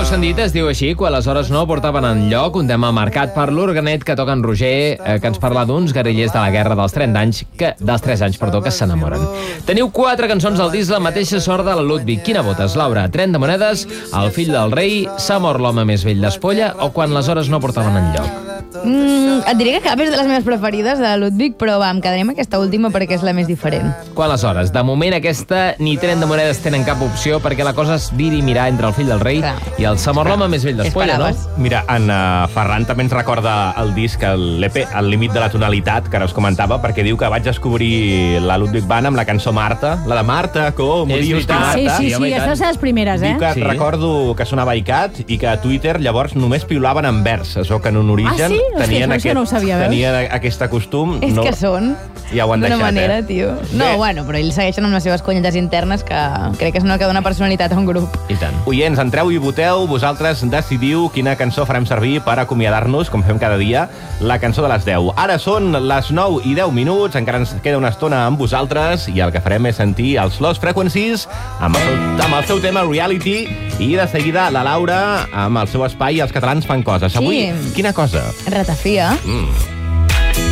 sentit es diu així, quan les hores no portaven enlloc, un tema marcat per l'organet que toca en Roger, que ens parla d'uns guerrillers de la guerra dels 30 anys, dels 3 anys, que s'enamoren. Teniu 4 cançons al disc, la mateixa sort de la Ludwig. Quina votes, Laura? 30 monedes, El fill del rei, S'ha mort l'home més vell d'Espolla o Quan les hores no portaven enlloc? Et diré que cap és de les meves preferides de la Ludwig, però em quedaré amb aquesta última perquè és la més diferent. Quan les hores? De moment aquesta ni 30 monedes tenen cap opció perquè la cosa es viri mirar entre El fill del rei i el S'ha mort l'home més vell d'Espolla, no? Mira, en Ferran també ens recorda el disc, l'EP, El límit de la tonalitat, que ara us comentava, perquè diu que vaig descobrir la Ludwig Band amb la cançó Marta, la de Marta, com dius tu, Marta? Sí, aquesta és de les primeres, Diu que recordo que sonava ICAT i que a Twitter llavors només piulaven en vers, això que en un origen tenien aquest costum. És que són ja ho han deixat, d'una manera, tio. No, bueno, però ells segueixen amb les seves conyetes internes que crec que és una que dona personalitat a un grup. I tant. Oients, entreu i voteu, vosaltres decidiu quina cançó farem servir per acomiadar-nos, com fem cada dia, la cançó de les 10. Ara són les 9 i 10 minuts, encara ens queda una estona amb vosaltres i el que farem és sentir els Lost Frequencies amb el seu tema Reality i de seguida la Laura amb el seu espai Els catalans fan coses. Avui, quina cosa? Ratafia.